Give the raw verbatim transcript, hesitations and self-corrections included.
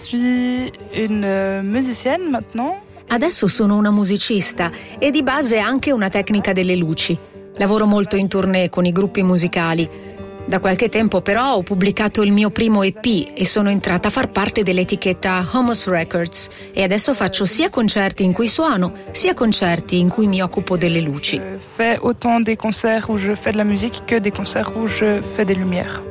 suis une musicienne maintenant. Adesso sono una musicista e di base anche una tecnica delle luci. Lavoro molto in tournée con i gruppi musicali. Da qualche tempo però ho pubblicato il mio primo E P e sono entrata a far parte dell'etichetta Homos Records e adesso faccio sia concerti in cui suono, sia concerti in cui mi occupo delle luci. Je fais autant des concerts où je fais de la musique que des concerts où je fais des lumières.